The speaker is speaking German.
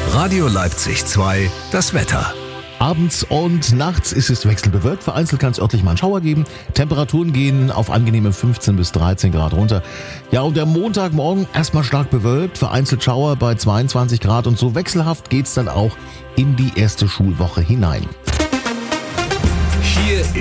Radio Leipzig 2, das Wetter. Abends und nachts ist es wechselbewölkt. Vereinzelt kann es örtlich mal einen Schauer geben. Temperaturen gehen auf angenehme 15 bis 13 Grad runter. Ja, und der Montagmorgen erstmal stark bewölkt. Vereinzelt Schauer bei 22 Grad. Und so wechselhaft geht's dann auch in die erste Schulwoche hinein. Hier